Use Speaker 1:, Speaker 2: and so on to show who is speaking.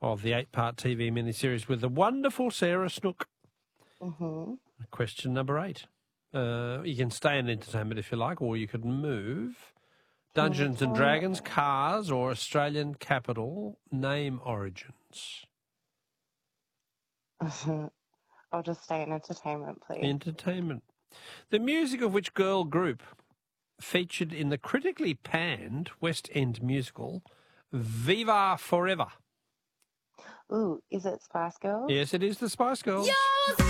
Speaker 1: of the 8-part TV miniseries with the wonderful Sarah Snook.
Speaker 2: Mm-hmm.
Speaker 1: Question number 8. You can stay in entertainment if you like, or you could move. Dungeons and Dragons, Cars, or Australian capital, name origins.
Speaker 2: I'll just stay in entertainment, please.
Speaker 1: Entertainment. The music of which girl group featured in the critically panned West End musical Viva Forever?
Speaker 2: Ooh, is it Spice Girls?
Speaker 1: Yes, it is the Spice Girls.